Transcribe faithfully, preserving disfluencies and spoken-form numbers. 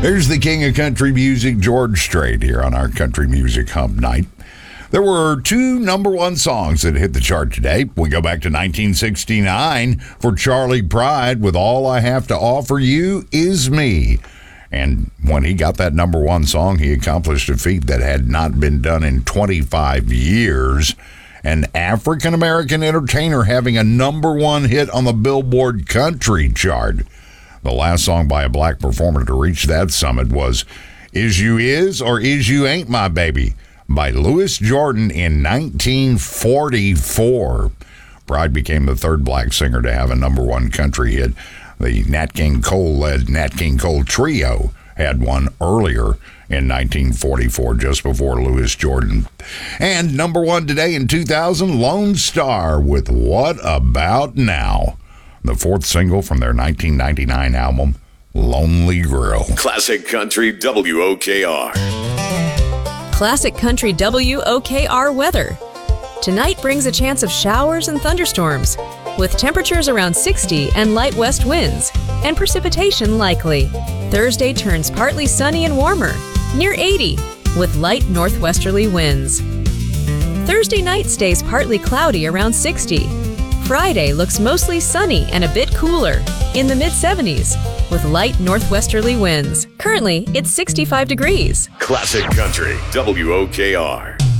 There's the king of country music, George Strait, here on our Country Music Hump Night. There were two number one songs that hit the chart today. We go back to nineteen sixty-nine for Charley Pride with All I Have to Offer You Is Me. And when he got that number one song, he accomplished a feat that had not been done in twenty-five years. An African-American entertainer having a number one hit on the Billboard Country chart. The last song by a black performer to reach that summit was Is You Is or Is You Ain't My Baby by Louis Jordan in nineteen forty-four. Pride became the third black singer to have a number one country hit. The Nat King Cole-led Nat King Cole Trio had one earlier in nineteen forty-four, just before Louis Jordan. And number one today in two thousand, Lone Star with What About Now? The fourth single from their nineteen ninety-nine album, Lonely Girl. Classic Country W O K R. Classic Country W O K R weather. Tonight brings a chance of showers and thunderstorms, with temperatures around sixty and light west winds, and precipitation likely. Thursday turns partly sunny and warmer, near eighty, with light northwesterly winds. Thursday night stays partly cloudy around sixty. Friday looks mostly sunny and a bit cooler, in the mid seventies, with light northwesterly winds. Currently, it's sixty-five degrees. Classic Country W O K R.